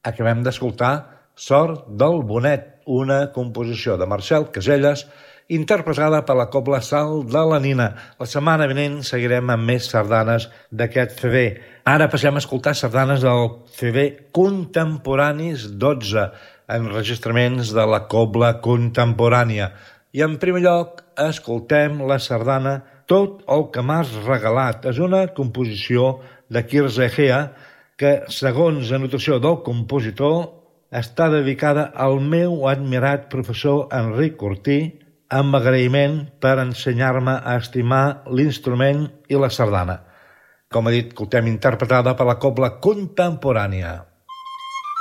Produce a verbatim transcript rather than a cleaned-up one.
Acabem d'escoltar Sort del Bonet, una composició de Marcel Caselles, interpretada per la Cobla Sal de la Nina. La setmana vinent seguirem amb més sardanes d'aquest C D. Ara passem a escoltar sardanes del C D Contemporanis dotze, enregistraments de la Cobla Contemporània. I en primer lloc escoltem la sardana Tot el que m'has regalat. És una composició de Quirze Egea que, segons anotació del compositor, està dedicada al meu admirat professor Enric Cortí, amb agraïment per ensenyar-me a estimar l'instrument i la sardana. Com he dit, escoltem interpretada per la Cobla Contemporània.